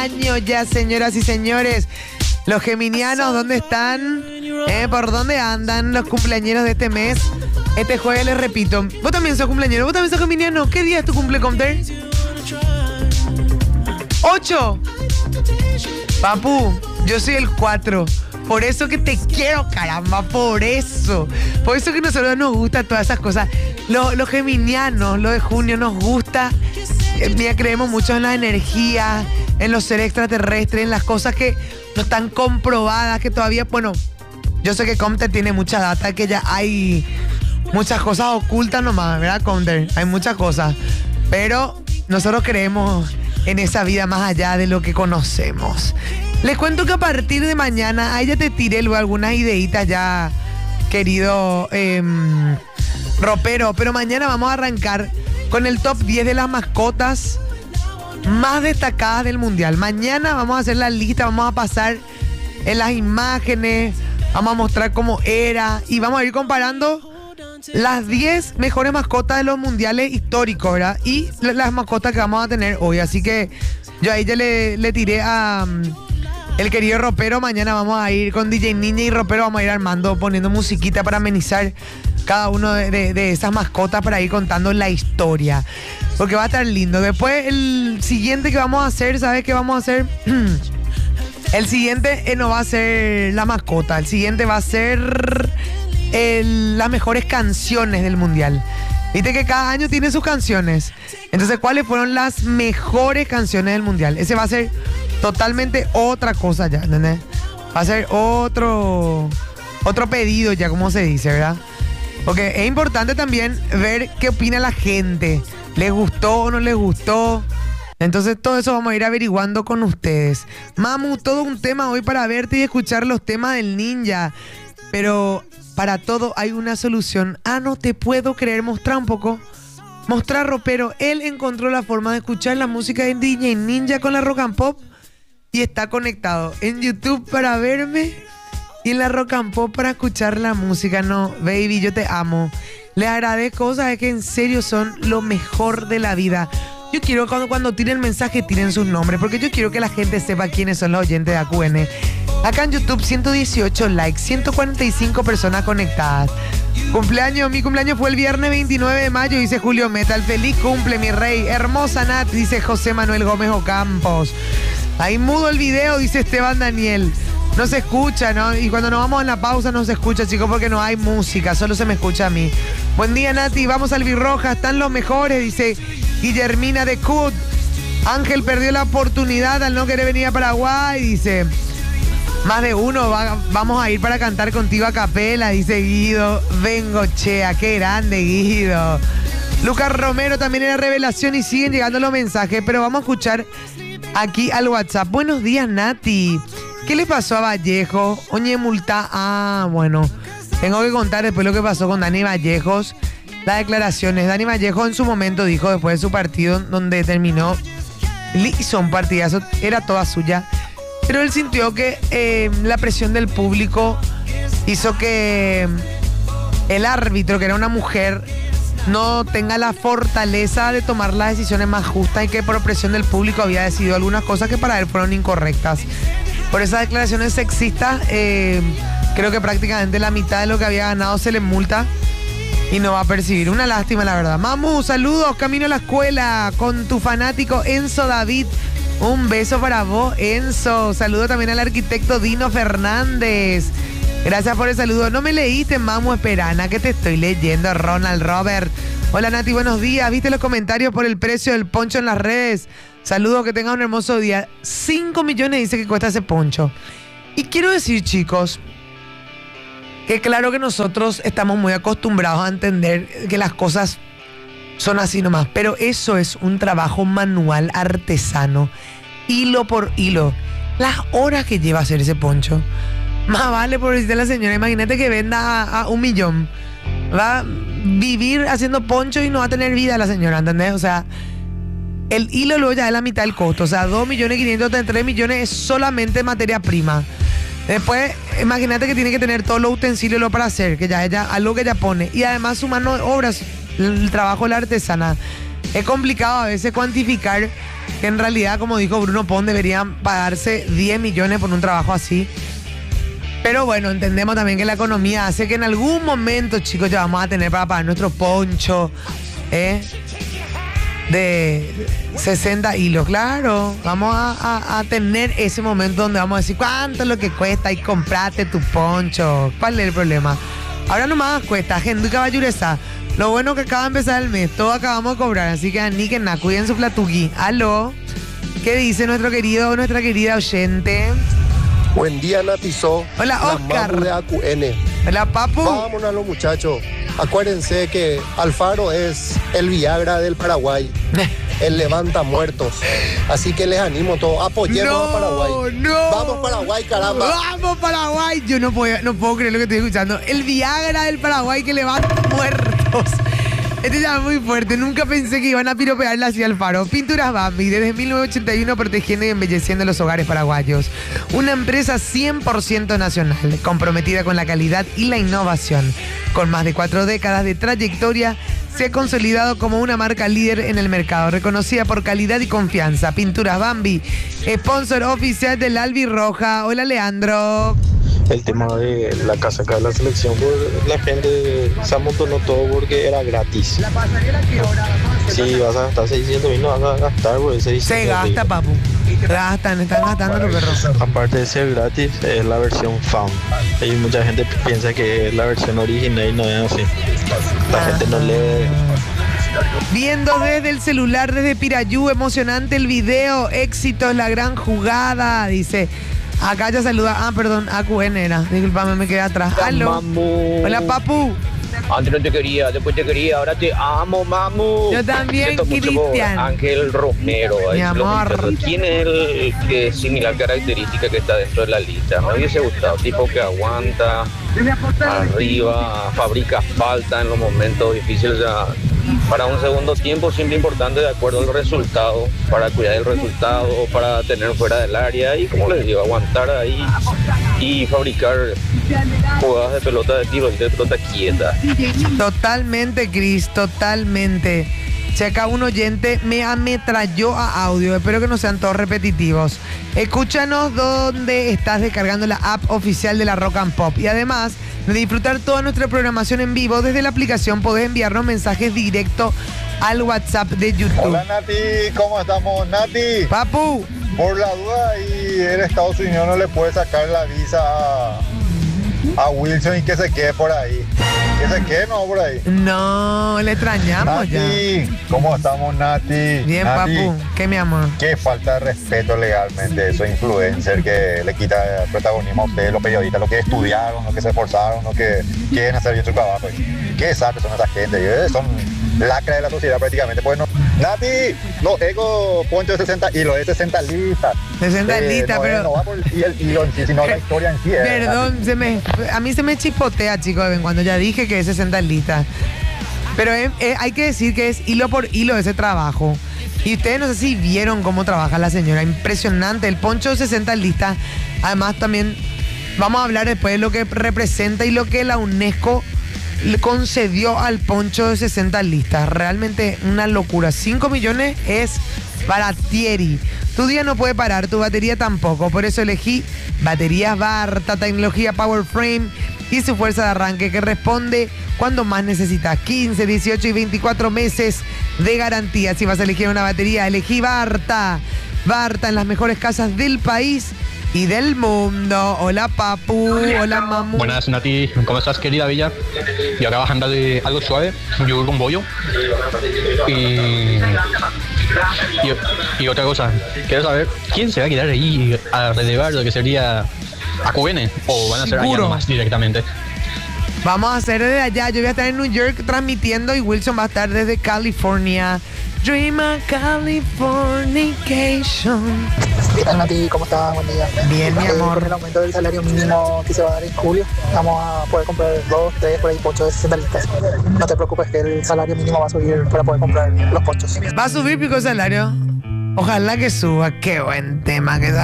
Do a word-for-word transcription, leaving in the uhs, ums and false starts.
año ya, señoras y señores. Los geminianos, ¿dónde están? ¿Eh? ¿Por dónde andan los cumpleañeros de este mes? Este jueves les repito. Vos también sos cumpleañero, vos también sos geminiano. ¿Qué día es tu cumple, Comter? ¿Ocho? Papu, yo soy el cuatro. Por eso que te quiero, caramba, por eso. Por eso que a nosotros nos gustan todas esas cosas. Los, los geminianos, lo de junio, nos gusta. Eh, mira, creemos mucho en la energía, en los seres extraterrestres, en las cosas que no están comprobadas, que todavía, bueno, yo sé que Comter tiene mucha data, que ya hay muchas cosas ocultas nomás, ¿verdad, Comter? Hay muchas cosas. Pero nosotros creemos en esa vida más allá de lo que conocemos. Les cuento que a partir de mañana, ahí ya te tiré luego algunas ideitas ya, querido eh, ropero, pero mañana vamos a arrancar con el top diez de las mascotas más destacadas del mundial. Mañana vamos a hacer la lista, vamos a pasar en las imágenes, vamos a mostrar cómo era y vamos a ir comparando las diez mejores mascotas de los mundiales históricos, ¿verdad? Y las mascotas que vamos a tener hoy. Así que yo ahí ya le, le tiré a um, el querido ropero. Mañana vamos a ir con D J Niña y ropero, vamos a ir armando, poniendo musiquita para amenizar cada uno de, de, de esas mascotas, para ir contando la historia, porque va a estar lindo. Después el siguiente que vamos a hacer, ¿sabes qué vamos a hacer? El siguiente eh, no va a ser la mascota, el siguiente va a ser el, las mejores canciones del mundial. Viste que cada año tiene sus canciones, entonces ¿cuáles fueron las mejores canciones del mundial? Ese va a ser totalmente otra cosa ya, ¿entendés? Va a ser otro otro pedido ya, como se dice, ¿verdad? Porque es importante también ver qué opina la gente. ¿Les gustó o no les gustó? Entonces todo eso vamos a ir averiguando con ustedes. Mamu, todo un tema hoy para verte y escuchar los temas del ninja. Pero para todo hay una solución. Ah, no te puedo creer. Mostrar un poco. Mostrar, ropero. Él encontró la forma de escuchar la música de D J Ninja con la Rock and Pop. Y está conectado en YouTube para verme y en la Rock and Pop para escuchar la música. No, baby, yo te amo. Les agradezco, sabes que en serio son lo mejor de la vida. Yo quiero cuando, cuando tiren mensaje, tiren sus nombres, porque yo quiero que la gente sepa quiénes son los oyentes de A Q N. Acá en YouTube, ciento dieciocho likes, ciento cuarenta y cinco personas conectadas. Cumpleaños, mi cumpleaños fue el viernes veintinueve de mayo, dice Julio Metal. Feliz cumple, mi rey. Hermosa Nat, dice José Manuel Gómez Ocampos. Ahí mudo el video, dice Esteban Daniel. No se escucha, ¿no? Y cuando nos vamos en la pausa no se escucha, chicos, porque no hay música, solo se me escucha a mí. Buen día, Nati, vamos al Birroja, están los mejores, dice Guillermina de Cut. Ángel perdió la oportunidad al no querer venir a Paraguay, dice. Más de uno, va, vamos a ir para cantar contigo a capela, dice Guido. Vengo, chea, qué grande, Guido. Lucas Romero también era revelación y siguen llegando los mensajes, pero vamos a escuchar aquí al WhatsApp. Buenos días, Nati. ¿Qué le pasó a Vallejo? Oñe multa. Ah, bueno. Tengo que contar después lo que pasó con Dani Vallejos. Las declaraciones. Dani Vallejo en su momento dijo, después de su partido, donde terminó, le hizo un partidazo, era toda suya. Pero él sintió que eh, la presión del público hizo que el árbitro, que era una mujer, no tenga la fortaleza de tomar las decisiones más justas y que por presión del público había decidido algunas cosas que para él fueron incorrectas. Por esas declaraciones sexistas, eh, creo que prácticamente la mitad de lo que había ganado se le multa y no va a percibir. Una lástima, la verdad. Mamu, saludos, camino a la escuela con tu fanático Enzo David. Un beso para vos, Enzo. Saludo también al arquitecto Dino Fernández. Gracias por el saludo. No me leíste, Mamu, Esperana, que te estoy leyendo. Ronald Robert. Hola, Nati, buenos días. ¿Viste los comentarios por el precio del poncho en las redes? Saludos, que tengan un hermoso día. cinco millones dice que cuesta ese poncho. Y quiero decir, chicos, que claro que nosotros estamos muy acostumbrados a entender que las cosas son así nomás, pero eso es un trabajo manual, artesano, hilo por hilo. Las horas que lleva hacer ese poncho. Más vale, por decirte a la señora, imagínate que venda a, a un millón. Va a vivir haciendo poncho y no va a tener vida la señora, ¿entendés? O sea, el hilo luego ya es la mitad del costo. O sea, dos millones quinientos treinta y tres millones es solamente materia prima. Después, imagínate que tiene que tener todos los utensilios lo para hacer, que ya ella, algo que ella pone. Y además su mano de obra, el trabajo de la artesana. Es complicado a veces cuantificar que en realidad, como dijo Bruno Pon, deberían pagarse diez millones por un trabajo así. Pero bueno, entendemos también que la economía hace que en algún momento, chicos, ya vamos a tener para pagar nuestro poncho, ¿eh? De sesenta hilos, claro. Vamos a, a, a tener ese momento donde vamos a decir cuánto es lo que cuesta y comprate tu poncho. ¿Cuál es el problema? Ahora nomás cuesta, gente caballureza. Lo bueno que acaba de empezar el mes, todos acabamos de cobrar, así que ni que nada, cuiden su platuqui. Aló, ¿qué dice nuestro querido o nuestra querida oyente? Buen día, Natizó. Hola, Oscar. De A Q N. Hola, papu. Vámonos, los muchachos. Acuérdense que Alfaro es el Viagra del Paraguay. El levanta muertos. Así que les animo a todos. Apoyemos no, a Paraguay. No. Vamos, Paraguay, caramba. Vamos, Paraguay. Yo no puedo, no puedo creer lo que estoy escuchando. El Viagra del Paraguay que levanta muertos. Este ya es muy fuerte. Nunca pensé que iban a piropearla hacia Alfaro. Pinturas Bambi, desde mil novecientos ochenta y uno protegiendo y embelleciendo los hogares paraguayos. Una empresa cien por ciento nacional, comprometida con la calidad y la innovación. Con más de cuatro décadas de trayectoria, se ha consolidado como una marca líder en el mercado, reconocida por calidad y confianza. Pinturas Bambi, sponsor oficial del Albirroja. Hola, Leandro. El tema de la casaca de la selección, pues la gente se amontonó todo porque era gratis. Si vas a gastar seiscientos mil, no vas a gastar por ese Se gasta, papu. Gastan, están gastando los perros. Aparte de ser gratis, es la versión fan. Hay mucha gente que piensa que es la versión original y no es así. La ah. gente no lee. Viendo desde el celular, desde Pirayú, emocionante el video, éxito, la gran jugada, dice. Acá ya saluda. Ah, perdón, A Q N era. Disculpame, me quedé atrás. Aló. Hola, papu. Antes no te quería, después te quería, ahora te amo, mamu. Yo también, Cristian. Ángel Romero. Mi amor. ¿Quién es el que es similar característica que está dentro de la lista? Me hubiese gustado. Tipo que aguanta, arriba, fabrica falta en los momentos difíciles. Ya. Para un segundo tiempo siempre importante de acuerdo al resultado, para cuidar el resultado, para tener fuera del área y, como les digo, aguantar ahí y fabricar jugadas de pelota de tiro y de pelota quieta. Totalmente, Cris, totalmente. Checa, un oyente me ametralló a audio. Espero que no sean todos repetitivos. Escúchanos donde estás descargando la app oficial de la Rock and Pop. Y además de disfrutar toda nuestra programación en vivo, desde la aplicación podés enviarnos mensajes directo al WhatsApp de YouTube. Hola, Nati. ¿Cómo estamos, Nati? Papu. Por la duda, y el Estados Unidos no le puede sacar la visa a, a Wilson y que se quede por ahí. Que se quede, no, por ahí. No, le extrañamos. Nati, ya. ¿Cómo estamos, Nati? Bien, Nati, papu. ¿Qué, mi amor? Qué falta de respeto legalmente esos influencers que le quita protagonismo a ustedes, los periodistas, los que estudiaron, los que se esforzaron, los que quieren hacer bien su trabajo. Qué desastre son esa gente. Son lacra de la sociedad prácticamente. Pues no. Nati, no, ego poncho de sesenta y lo de sesenta listas. sesenta eh, listas, no, pero. No va por el, el hilo en sí, sino la historia en sí. Perdón, se me, a mí se me chispotea, chicos, cuando ya dije que es sesenta listas. Pero eh, eh, hay que decir que es hilo por hilo ese trabajo. Y ustedes no sé si vieron cómo trabaja la señora. Impresionante. El poncho de sesenta listas. Además, también vamos a hablar después de lo que representa y lo que la UNESCO le concedió al poncho de sesenta listas. Realmente una locura. cinco millones es baratieri. Tu día no puede parar, tu batería tampoco. Por eso elegí baterías Varta, tecnología Power Frame y su fuerza de arranque que responde cuando más necesitas. quince, dieciocho y veinticuatro meses de garantía. Si vas a elegir una batería, elegí Varta. Varta en las mejores casas del país y del mundo. Hola, papu. Hola, mamu. Buenas, Nati. ¿Cómo estás, querida Bella? Yo acabo de andar de algo suave, yo con bollo. Y, y, y otra cosa, quiero saber quién se va a quedar ahí alrededor de lo que sería A Q N o van a ser allá nomás directamente. Vamos a hacer desde allá. Yo voy a estar en New York transmitiendo y Wilson va a estar desde California. Dream a Californication. ¿Qué tal, Nati? ¿Cómo estás? Buen día. Bien, mi amor. Con el aumento del salario mínimo que se va a dar en julio, vamos a poder comprar dos, tres, por ahí, ponchos de sesenta listas. No te preocupes que el salario mínimo va a subir para poder comprar los ponchos. ¿Va a subir pico el salario? Ojalá que suba. Qué buen tema que da.